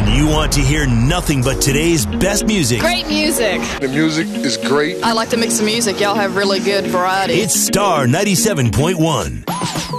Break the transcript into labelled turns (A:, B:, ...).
A: and you want to hear nothing but today's best music.
B: Great music.
C: The music is great.
B: I like to mix the music. Y'all have really good variety.
A: It's Star 97.1.